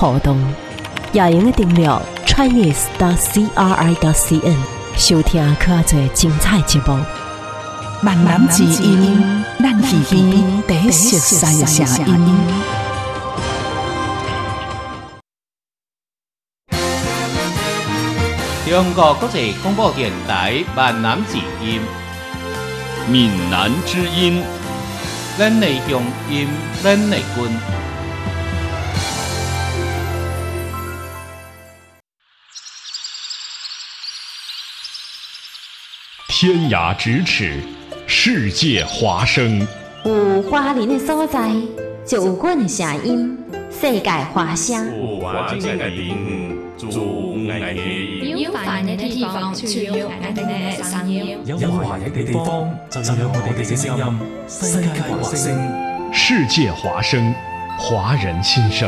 互动。也用订阅 chinese.cri.cn 收听较侪精彩节目。 闽南之音，咱耳边第一熟悉的声音。 中国国际广播电台闽南之音， 闽南之音， 咱的乡音，咱的根。 天涯咫尺，世界华声。 有华人的所在，就有阮的声音。世界华声。 有环境的地方，就有爱的音。 有烦的地方，就有我哋嘅聲音。 有華人嘅地方，就有我哋嘅聲音。世界華聲， 世界華聲，華人心聲。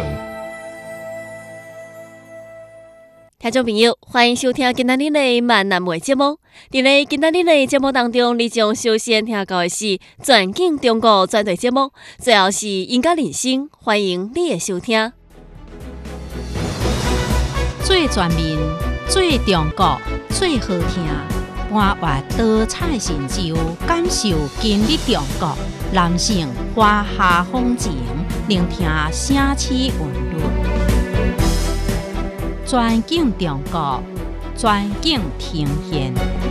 聽眾朋友，歡迎收聽今仔日的閩南話節目。在今仔日的節目當中，你將首先聽到的是全景中國專題節目，最後是音樂人生，歡迎你的收聽。 最全面、最中國、最好聽，伴畫多彩成就，感受今日中國，男性華夏風情，聆聽聲氣韻律。全景中國，全景呈現。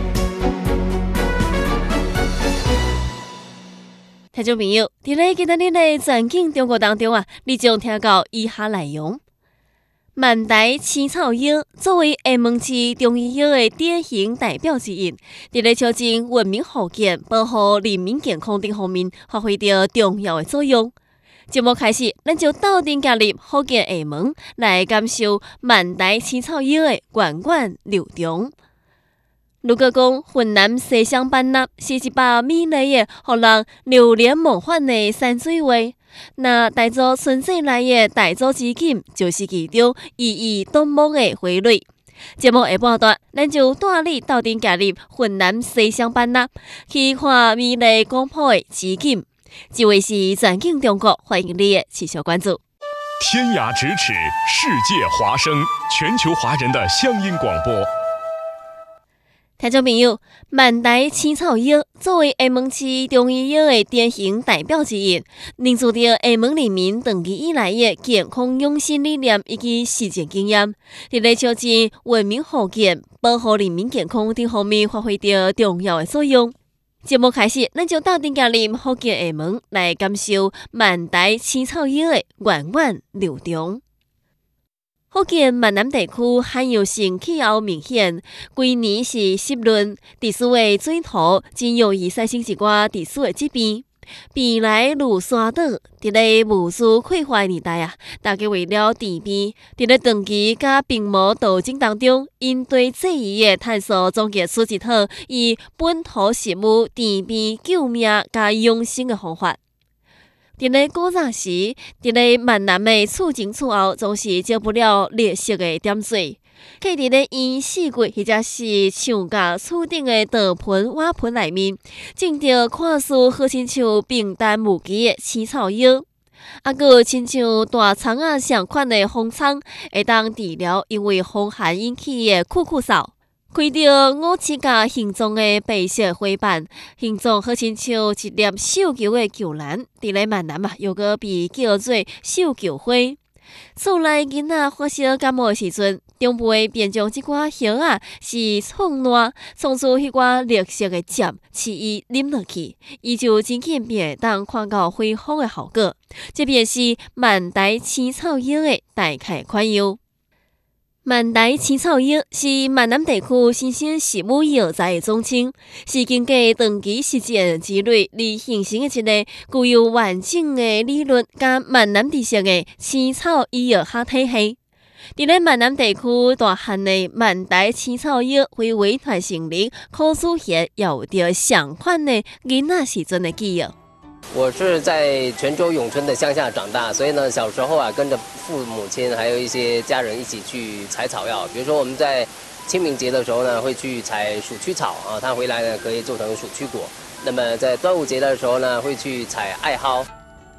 聽眾朋友，在今仔日的全景中國當中啊，你將聽到以下內容：萬代青草藥作為厦門市中醫藥的典型代表之一，在促進文明保健、保護人民健康等方面發揮着重要的作用。節目開始，咱就鬥陣加入福建廈門來感受萬代青草藥的源遠流長。如果講雲南西雙版納是一把美麗的、讓人流連忘返的山水畫，那大祖春節來的大祖之錦就是其中意義獨木的花蕊。節目下半段，咱就帶你鬥陣加入雲南西雙版納，去看美麗廣闊的之錦。這位是全景中國，歡迎你的持續關注。 天涯咫尺，世界華聲，全球華人的鄉音廣播。 聽眾朋友，萬代青草藥作為廈門市中醫藥的典型代表之一，凝聚着廈門人民長期以來的健康養生理念以及實踐經驗，在促進文明保健、保護人民健康等方面發揮着重要的作用。節目開始，咱就鬥陣加入福建廈門來感受萬代青草藥的源遠流長。福建閩南地區罕有性氣候明顯，規年是濕潤，地區的水土真容易產生一寡地區的疾病。病來如山倒，在物資匱乏年代啊，大家為了治病，在長期甲病魔鬥爭當中，應對制宜的探索，總結出一套以本土食物治病救命加養生的方法。在古早時，在閩南的厝前厝後，總是少不了綠色的點綴。蓋在煙四季或者是牆角厝頂的陶盆、瓦盆內面，種着看似好親像平淡無奇的青草藥，還佫親像大蔥仔相款的紅蔥，會當治療因為風寒引起的酷酷嗽。開着五齒甲形狀的白色花瓣，形狀好親像一粒繡球的球蘭，在閩南啊，又個被叫做繡球花。厝內囡仔發燒感冒的時陣，長輩便將這寡葉啊是沖爛，沖出迄寡綠色的汁，飼伊啉落去，伊就真緊便會當看到恢復的效果。這便是萬代青草藥的大概款樣。萬代青草藥是閩南地區新鮮食物藥材的總稱，是經過長期實踐積累而形成的一個具有完整的理論加閩南知識的青草醫藥學體系。在閩南地區大漢的萬代青草藥為委團成立，可主協也有着相款的囡仔時陣的記憶。 我是在泉州永春的鄉下長大，所以呢，小時候啊，跟着父母親還有一些家人一起去採草藥。比如說我們在清明節的時候呢，會去採鼠曲草啊，它回來呢可以做成鼠曲果。那麼在端午節的時候呢，會去採艾蒿。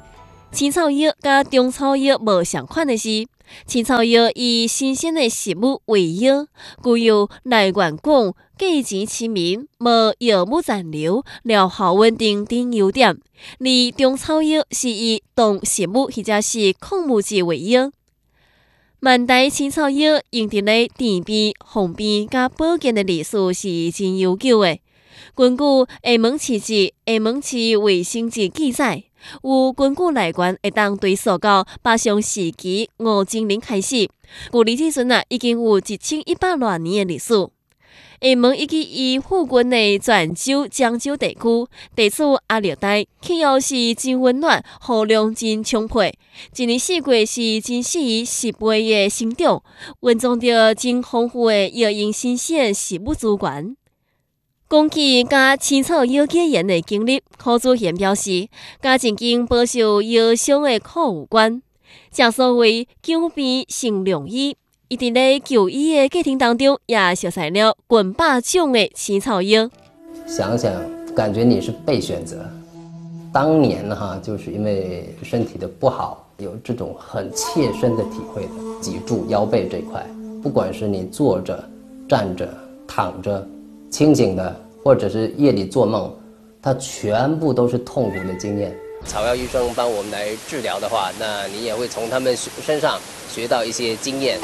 青草药甲中草药无相款的是，青草药以新鲜的食物为药，具有来源广、价钱亲民、无药物残留、疗效稳定等优点。而中草药是以动食物或者是矿物质为药。万代青草药用伫咧治病、防病甲保健的历史是真悠久的。根据厦门市志、厦门市卫生志记载，有根据来源会当追溯到北宋时期吴金陵开始，距离即阵已经有1100多年的历史。厦门以及伊附近的泉州、漳州地区，地处亚热带，气候是真温暖，雨量真充沛，一年四季是真适宜植被的生长，蕴藏着真丰富的药用新鲜食物资源。讲起甲青草药结缘的经历，柯祖贤表示，甲曾经饱受药伤的苦有关。正所谓久病成良医。伊伫咧就医的过程当中，也熟悉了近百种的青草药。 想想，感觉你是被选择。当年就是因为身体的不好，有这种很切身的体会的，脊柱、腰背这块，不管是你坐着、站着、躺着、清醒的，或者是夜里做梦，它全部都是痛苦的经验。草药医生帮我们来治疗的话，那你也会从他们身上学到一些经验。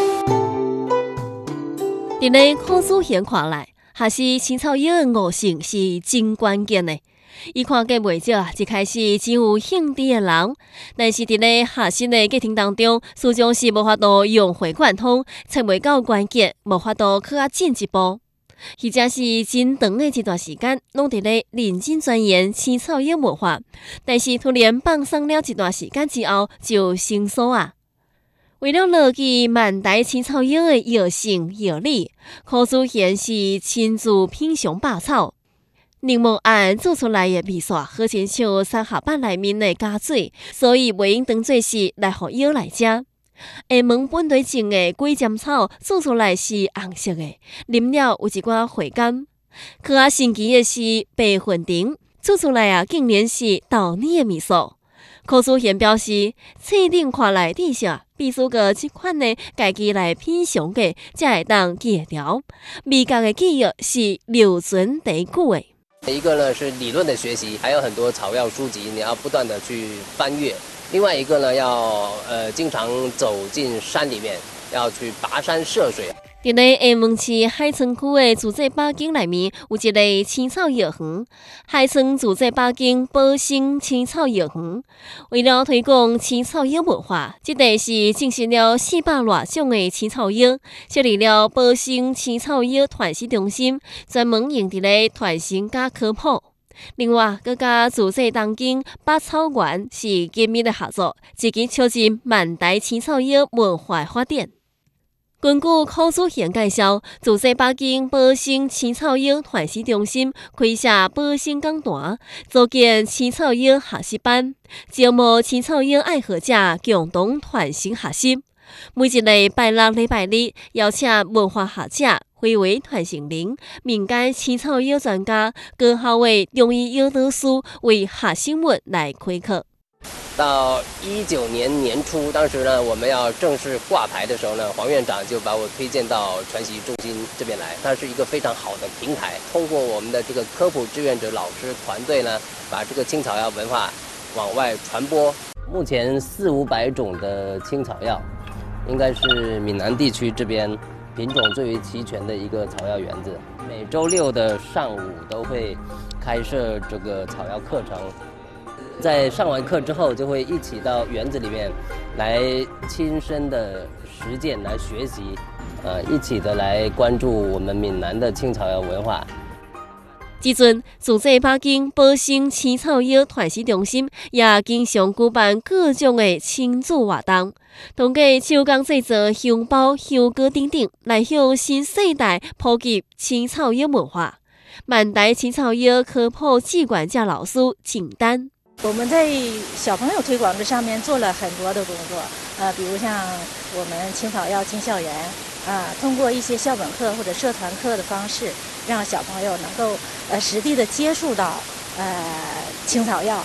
伫咧柯祖贤看来，学习青草药的悟性是真关键的。伊看过袂少一开始真有兴致的人，但是伫咧学习的过程当中，始终是无法度融会贯通，找袂到关键，无法度去进一步。或者是真长的一段时间，拢伫咧认真钻研青草药文化，但是突然放松了一段时间之后，就生疏啊。为了牢记万代青草药的药性药理，柯祖贤是亲自品尝百草。柠檬案做出来的味线，好亲像三合板内面的加水，所以袂用当做是来互药来食。厦门本地种的鬼尖草做出来是红色的，啉了有一寡回甘。可神奇的是白粉丁做出来竟然是豆泥的味素。柯祖贤表示，册顶看来底下必须个这款呢，家己来品尝过，才会当记得牢。味觉的记忆是留存第久的。 一个呢是理论的学习，还有很多草药书籍，你要不断的去翻阅。另外一个呢，要经常走进山里面，要去跋山涉水。 伫咧厦门市海村区的自济八景内面，有一个青草药园。海村自济八景保生青草药园，为了推广青草药文化，这地是进行了400多种的青草药，设立了保生青草药传习中心，专门用伫咧传承甲科普。另外，佮甲自济东京百草园是紧密的合作，积极促进万代青草药文化发展。根据柯祖贤介绍，自济北京保生青草药传习中心开设保生讲坛，组建青草药学习班，招募青草药爱好者共同传承学习。每一个拜六、礼拜日，邀请文化学者、非为传承人、民间青草药专家、高校的中医药老师为学生们来开课。 到19年年初，当时呢，我们要正式挂牌的时候呢，黄院长就把我推荐到传习中心这边来。它是一个非常好的平台，通过我们的这个科普志愿者老师团队呢，把这个青草药文化往外传播。目前400-500种的青草药，应该是闽南地区这边品种最为齐全的一个草药园子。每周6的上午都会开设这个草药课程。在上完课之后，就会一起到园子里面来亲身的实践，来学习，一起的来关注我们闽南的青草药文化。 即阵，自济北京保生青草药传习中心也经常举办各种的亲子活动，通过手工制作香包、香膏等等，来向新世代普及青草药文化。万代青草药科普技管家老师请丹。 我们在小朋友推广这上面做了很多的工作，比如像我们青草药进校园，通过一些校本课或者社团课的方式，让小朋友能够实地的接触到青草药，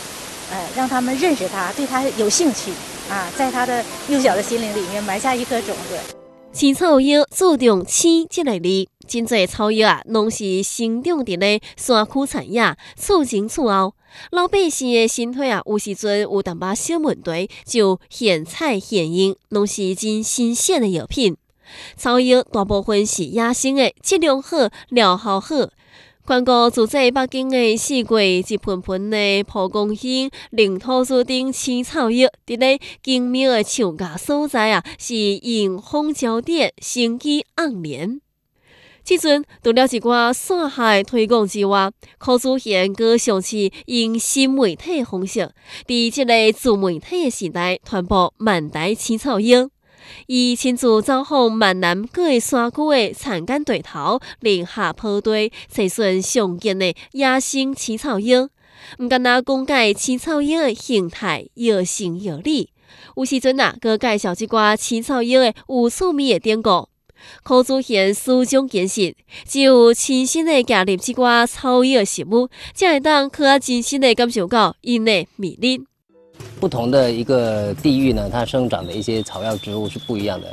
让他们认识它，对它有兴趣啊，在他的幼小的心灵里面埋下一颗种子。 青草药注重青这个字，真侪草药啊，拢是生长伫咧山区产业，厝前厝后。老百姓的身体啊，有时阵有淡薄小问题，就现采现用，拢是真新鲜的药品。草药大部分是野生的，质量好，疗效好。全国自在北京的4月，一盆盆的蒲公英、灵土树顶青草药，伫咧精妙的树架所在啊，是迎风焦点，生机盎然。即阵除了一寡线下推广之外，柯主贤阁上次用新媒体方式，伫即个自媒体的时代，传播万代青草药。伊亲自走访闽南各个山区的田间地头、林下坡地，找寻常见的野生青草药。毋干那讲解青草药的形态、药性、药理，有时阵啊，阁介绍一寡青草药的有趣味的典故。柯主贤始终坚信，只有亲身的加入这寡草药食物，才会当可较真心的感受到因的魅力。 不同的一个地域呢，它生长的一些草药植物是不一样的。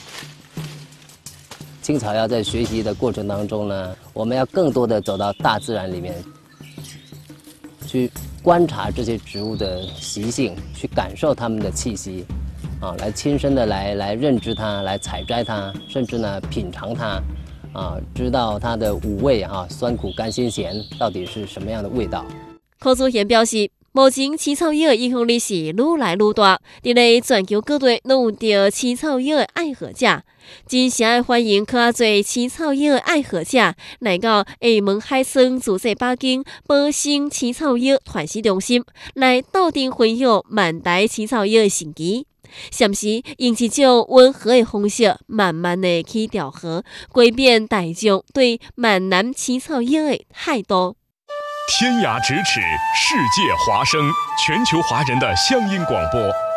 青草药在学习的过程当中呢，我们要更多的走到大自然里面，去观察这些植物的习性，去感受它们的气息。来亲身的来认知它，来采摘它，甚至呢品尝它，知道它的五味酸苦甘辛咸到底是什么样的味道。 柯主贤表示，目前青草药的影响力是愈来愈大，伫咧全球各地拢有着青草药的爱好者，真诚的欢迎较侪青草药的爱好者来到厦门海村自在北京保生青草药传习中心，来斗阵分享万代青草药的神奇。暂时用一种温和的方式，慢慢的去调和，改变大众对闽南青草药的态度。 天涯咫尺，世界华声，全球华人的乡音广播。